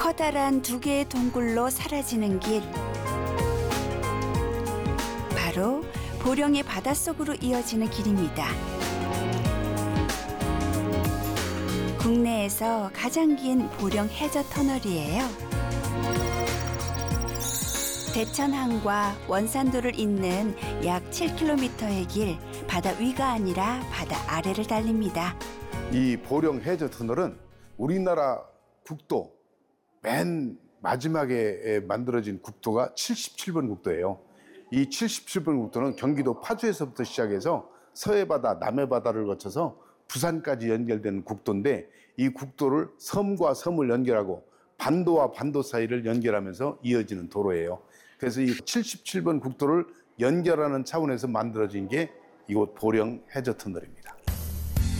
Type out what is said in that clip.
커다란 두 개의 동굴로 사라지는 길. 바로 보령의 바닷속으로 이어지는 길입니다. 국내에서 가장 긴 보령 해저 터널이에요. 대천항과 원산도를 잇는 약 7km의 길, 바다 위가 아니라 바다 아래를 달립니다. 이 보령 해저 터널은 우리나라 국도 맨 마지막에 만들어진 국도가 77번 국도예요. 이 77번 국도는 경기도 파주에서부터 시작해서 서해바다, 남해바다를 거쳐서 부산까지 연결되는 국도인데, 이 국도를 섬과 섬을 연결하고 반도와 반도 사이를 연결하면서 이어지는 도로예요. 그래서 이 77번 국도를 연결하는 차원에서 만들어진 게 이곳 보령 해저 터널입니다.